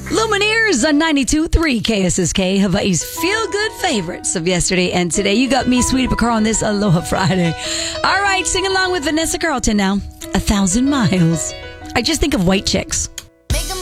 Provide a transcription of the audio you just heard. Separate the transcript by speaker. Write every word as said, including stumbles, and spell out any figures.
Speaker 1: Lumineers on ninety-two point three K S S K, Hawaii's feel-good favorites of yesterday and today. You got me, Sweetie Picard, on this Aloha Friday. All right, sing along with Vanessa Carlton now. A Thousand Miles. I just think of white chicks.